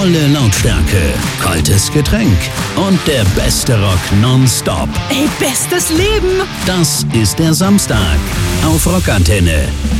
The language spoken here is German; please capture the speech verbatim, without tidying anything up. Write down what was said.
Volle Lautstärke, kaltes Getränk und der beste Rock nonstop. Ey, bestes Leben! Das ist der Samstag auf Rockantenne.